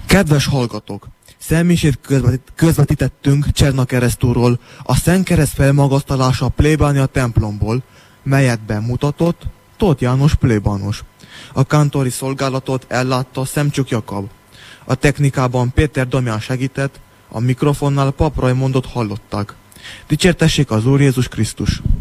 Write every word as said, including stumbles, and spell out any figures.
Kedves hallgatók! Szemmisét közvetítettünk Csernakeresztúról, a Szent Kereszt felmagasztalása a plébánia templomból, melyet bemutatott Tóth János plébános. A kántori szolgálatot ellátta Szemcsuk Jakab. A technikában Péter Damián segített, a mikrofonnál Pap Rajmondot hallották. Dicsértessék az Úr Jézus Krisztus!